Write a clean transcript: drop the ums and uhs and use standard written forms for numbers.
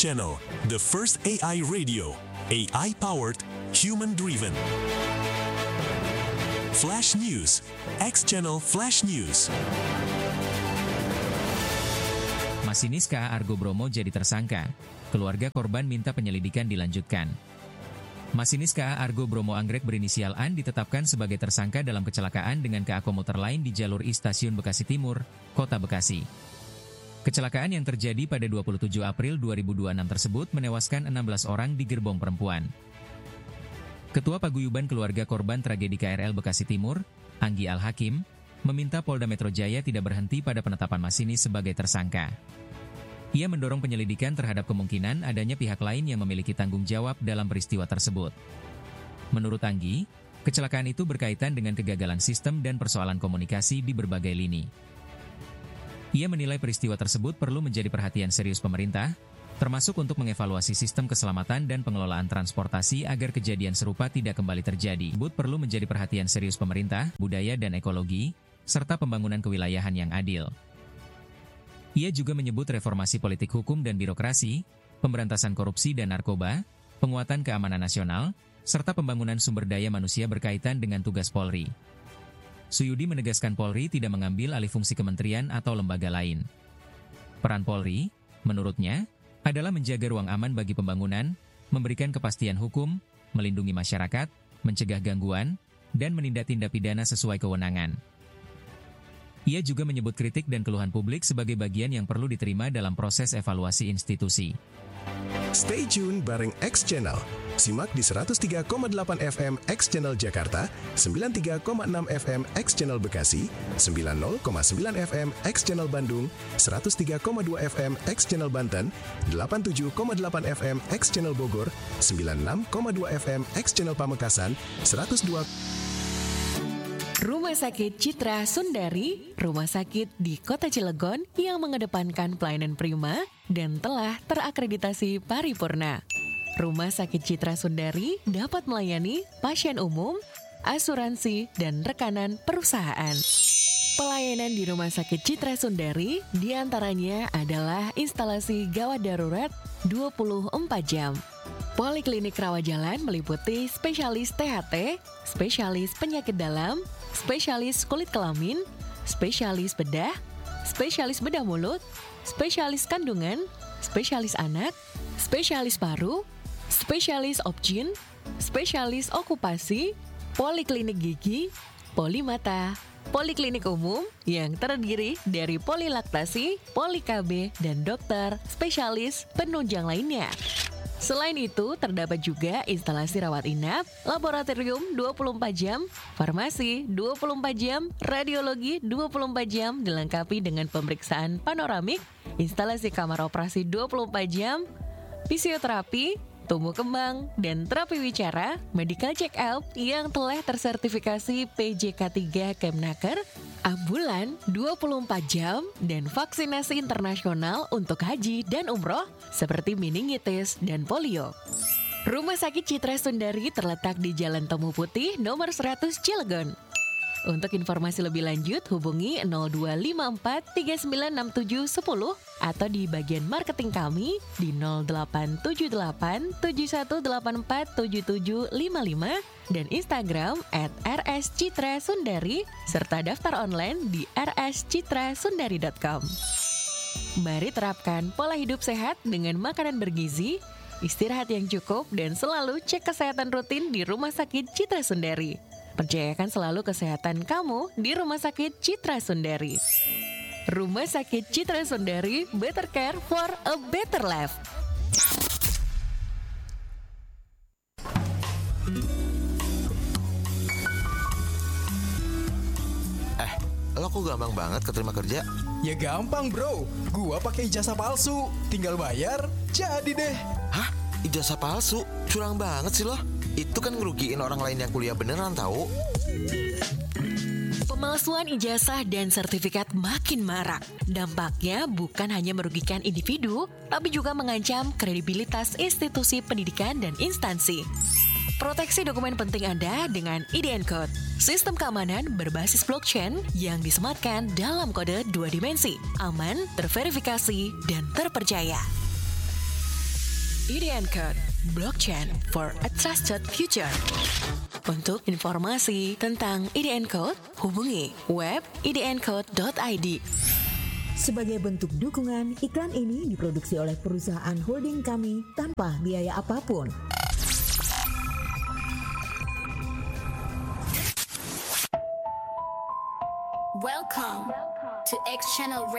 Channel, the first AI radio, AI-powered, human-driven. Flash News, X Channel Flash News. Masinis KA Argo Bromo jadi tersangka. Keluarga korban minta penyelidikan dilanjutkan. Masinis KA Argo Bromo Anggrek berinisial AN ditetapkan sebagai tersangka dalam kecelakaan dengan KA komuter lain di jalur I Stasiun Bekasi Timur, Kota Bekasi. Kecelakaan yang terjadi pada 27 April 2026 tersebut menewaskan 16 orang di gerbong perempuan. Ketua Paguyuban Keluarga Korban Tragedi KRL Bekasi Timur, Anggi Al-Hakim, meminta Polda Metro Jaya tidak berhenti pada penetapan masinis sebagai tersangka. Ia mendorong penyelidikan terhadap kemungkinan adanya pihak lain yang memiliki tanggung jawab dalam peristiwa tersebut. Menurut Anggi, kecelakaan itu berkaitan dengan kegagalan sistem dan persoalan komunikasi di berbagai lini. Ia menilai peristiwa tersebut perlu menjadi perhatian serius pemerintah, termasuk untuk mengevaluasi sistem keselamatan dan pengelolaan transportasi agar kejadian serupa tidak kembali terjadi. Tersebut perlu menjadi perhatian serius pemerintah, budaya dan ekologi, serta pembangunan kewilayahan yang adil. Ia juga menyebut reformasi politik hukum dan birokrasi, pemberantasan korupsi dan narkoba, penguatan keamanan nasional, serta pembangunan sumber daya manusia berkaitan dengan tugas Polri. Suyudi menegaskan Polri tidak mengambil alih fungsi kementerian atau lembaga lain. Peran Polri, menurutnya, adalah menjaga ruang aman bagi pembangunan, memberikan kepastian hukum, melindungi masyarakat, mencegah gangguan, dan menindak tindak pidana sesuai kewenangan. Ia juga menyebut kritik dan keluhan publik sebagai bagian yang perlu diterima dalam proses evaluasi institusi. Stay tune bareng X Channel. Simak di 103,8 FM X Channel Jakarta, 93,6 FM X Channel Bekasi, 90,9 FM X Channel Bandung, 103,2 FM X Channel Banten, 87,8 FM X Channel Bogor, 96,2 FM X Channel Pamekasan, 102. Rumah Sakit Citra Sundari, rumah sakit di Kota Cilegon yang mengedepankan pelayanan prima dan telah terakreditasi paripurna. Rumah Sakit Citra Sundari dapat melayani pasien umum, asuransi, dan rekanan perusahaan. Pelayanan di Rumah Sakit Citra Sundari diantaranya adalah instalasi gawat darurat 24 jam. Poliklinik Rawat Jalan meliputi spesialis THT, spesialis penyakit dalam, spesialis kulit kelamin, spesialis bedah mulut, spesialis kandungan, spesialis anak, spesialis paru, spesialis opjin, spesialis okupasi, poliklinik gigi, polimata, poliklinik umum yang terdiri dari polilaktasi, poli-KB, dan dokter spesialis penunjang lainnya. Selain itu, terdapat juga instalasi rawat inap, laboratorium 24 jam, farmasi 24 jam, radiologi 24 jam dilengkapi dengan pemeriksaan panoramik, instalasi kamar operasi 24 jam, fisioterapi, tumbuh kembang, dan terapi wicara, medical check-up yang telah tersertifikasi PJK3 Kemnaker, ambulan 24 jam, dan vaksinasi internasional untuk haji dan umroh seperti meningitis dan polio. Rumah Sakit Citra Sundari terletak di Jalan Temu Putih nomor 100 Cilegon. Untuk informasi lebih lanjut hubungi 0254 396710 atau di bagian marketing kami di 0878 7184 7755 dan Instagram @rscitrasundari serta daftar online di rscitrasundari.com. Mari terapkan pola hidup sehat dengan makanan bergizi, istirahat yang cukup, dan selalu cek kesehatan rutin di Rumah Sakit Citra Sundari. Percayakan selalu kesehatan kamu di Rumah Sakit Citra Sundari. Rumah Sakit Citra Sundari, better care for a better life. Lo kok gampang banget keterima kerja? Ya gampang bro, gua pakai ijazah palsu, tinggal bayar, jadi deh. Hah? Ijazah palsu? Curang banget sih lo. Itu kan ngerugiin orang lain yang kuliah beneran tahu. Pemalsuan ijazah dan sertifikat makin marak. Dampaknya bukan hanya merugikan individu, tapi juga mengancam kredibilitas institusi pendidikan dan instansi. Proteksi dokumen penting Anda dengan IDN Code, sistem keamanan berbasis blockchain yang disematkan dalam kode 2 dimensi, aman, terverifikasi, dan terpercaya. IDN Code, Blockchain for a Trusted Future. Untuk informasi tentang IDN Code, hubungi web idncode.id. Sebagai bentuk dukungan, iklan ini diproduksi oleh perusahaan holding kami tanpa biaya apapun. Welcome to X Channel